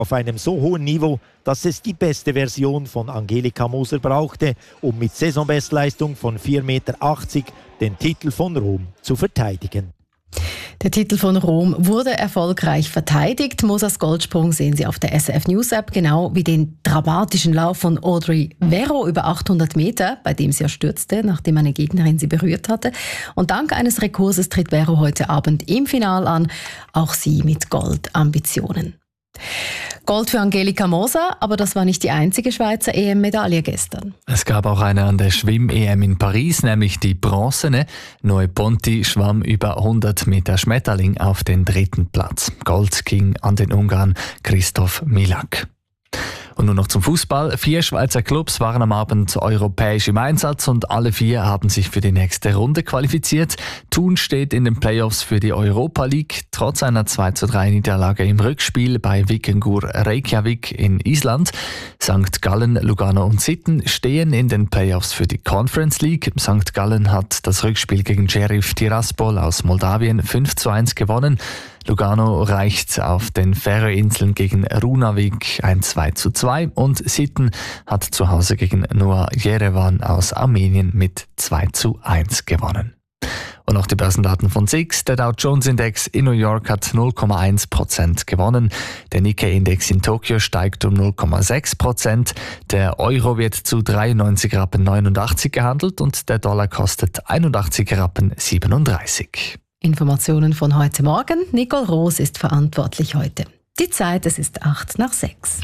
auf einem so hohen Niveau, dass es die beste Version von Angelika Moser brauchte, um mit Saisonbestleistung von 4,80 Meter den Titel von Rom zu verteidigen. Der Titel von Rom wurde erfolgreich verteidigt. Mosers Goldsprung sehen Sie auf der SRF News App, genau wie den dramatischen Lauf von Audrey Verro über 800 Meter, bei dem sie stürzte, nachdem eine Gegnerin sie berührt hatte. Und dank eines Rekurses tritt Verro heute Abend im Finale an, auch sie mit Goldambitionen. Gold für Angelika Moser, aber das war nicht die einzige Schweizer EM-Medaille gestern. Es gab auch eine an der Schwimm-EM in Paris, nämlich die bronzene. Noe Ponti schwamm über 100 Meter Schmetterling auf den 3. Platz. Gold ging an den Ungarn Christoph Milak. Und nun noch zum Fußball. 4 Schweizer Clubs waren am Abend europäisch im Einsatz und alle 4 haben sich für die nächste Runde qualifiziert. Thun steht in den Playoffs für die Europa League, trotz einer 2:3 Niederlage im Rückspiel bei Vikingur Reykjavik in Island. St. Gallen, Lugano und Sitten stehen in den Playoffs für die Conference League. St. Gallen hat das Rückspiel gegen Sheriff Tiraspol aus Moldawien 5:1 gewonnen. Lugano reicht auf den Färöerinseln gegen Runavik ein 2:2 und Sitten hat zu Hause gegen Noa Yerevan aus Armenien mit 2:1 gewonnen. Und auch die Börsendaten von SIX. Der Dow Jones Index in New York hat 0,1% gewonnen. Der Nikkei-Index in Tokio steigt um 0,6%. Der Euro wird zu 93,89 Rappen gehandelt und der Dollar kostet 81,37 Rappen. Informationen von heute Morgen. Nicole Roos ist verantwortlich heute. Die Zeit, es ist 8:06.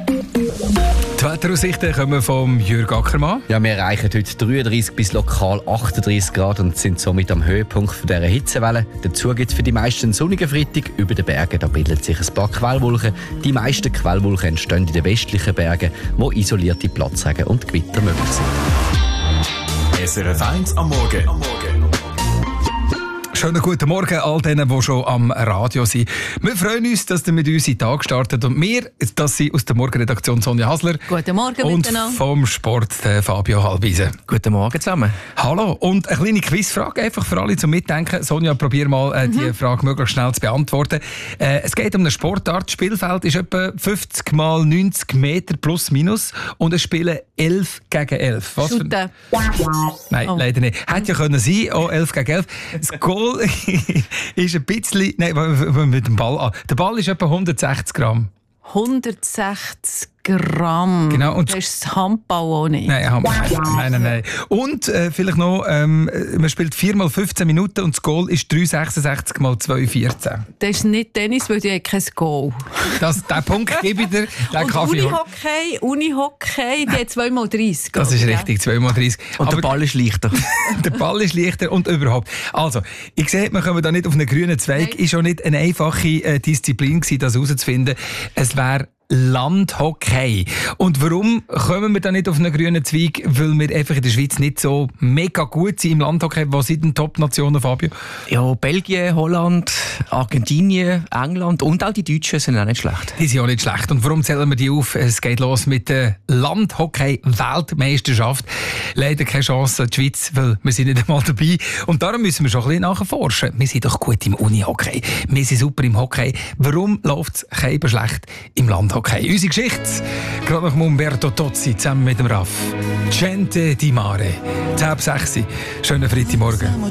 Die Wetteraussichten kommen vom Jürg Ackermann. Ja, wir erreichen heute 33 bis lokal 38 Grad und sind somit am Höhepunkt dieser Hitzewelle. Dazu gibt es für die meisten einen sonnigen Freitag. Über den Bergen da bilden sich ein paar Quellwolken. Die meisten Quellwolken entstehen in den westlichen Bergen, wo isolierte Platzregen und Gewitter möglich sind. SRF 1 am Morgen. Schönen guten Morgen all denen, die schon am Radio sind. Wir freuen uns, dass ihr mit uns in den Tag startet. Und wir, das sind aus der Morgenredaktion Sonja Hasler. Guten Morgen und miteinander. Vom Sport Fabio Halbwiese. Guten Morgen zusammen. Hallo. Und eine kleine Quizfrage, einfach für alle zum Mitdenken. Sonja, probier mal die Frage möglichst schnell zu beantworten. Es geht um eine Sportart. Das Spielfeld ist etwa 50 mal 90 Meter plus minus und es spielen 11 gegen 11. Was Shooten. Nein, leider nicht. Hätte ja können sein, auch 11 gegen 11. Das Goal ist ein bisschen... Nein, mit dem Ball an. Der Ball ist etwa 160 Gramm. 160 Gramm. Genau. Und das ist das Handball auch nicht. Nein, nein. Und vielleicht noch, man spielt 4 mal 15 Minuten und das Goal ist 3,66 mal 2,14. Das ist nicht Tennis, weil die haben kein Goal. Den Punkt gebe ich dir. Und Unihockey, die hat 2 mal 30. Das ist richtig, 2 mal 30. Und der Ball ist leichter. Der Ball ist leichter und überhaupt. Also, ich sehe, wir kommen da nicht auf einen grünen Zweig. Nein. Ist auch nicht eine einfache Disziplin gewesen, das herauszufinden. Es wäre Landhockey. Und warum kommen wir da nicht auf einen grünen Zweig? Weil wir einfach in der Schweiz nicht so mega gut sind im Landhockey. Was sind denn Top-Nationen, Fabio? Ja, Belgien, Holland, Argentinien, England und auch die Deutschen sind auch nicht schlecht. Die sind auch nicht schlecht. Und warum zählen wir die auf? Es geht los mit der Landhockey-Weltmeisterschaft. Leider keine Chance an die Schweiz, weil wir sind nicht einmal dabei. Und darum müssen wir schon ein bisschen nachforschen. Wir sind doch gut im Unihockey. Wir sind super im Hockey. Warum läuft es keinem schlecht im Landhockey? Unsere Geschichte, gerade noch Umberto Tozzi zusammen mit dem Raff. Gente di Mare. 10:06. Schönen Freitagmorgen.